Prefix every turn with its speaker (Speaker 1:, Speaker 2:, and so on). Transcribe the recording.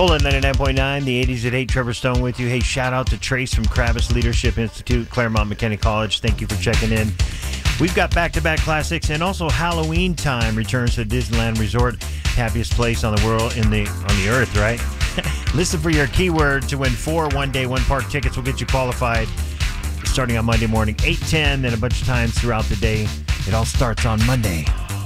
Speaker 1: Pulling 99.9, the 80s at 8, Trevor Stone with you. Hey, shout out to Trace from Kravis Leadership Institute, Claremont McKinney College. Thank you for checking in. We've got back-to-back classics, and also Halloween time returns to Disneyland Resort, happiest place on the world, on the earth, right? Listen for your keyword to win 4 one-day, one-park tickets. Will get you qualified starting on Monday morning, 8:10, then a bunch of times throughout the day. It all starts on Monday.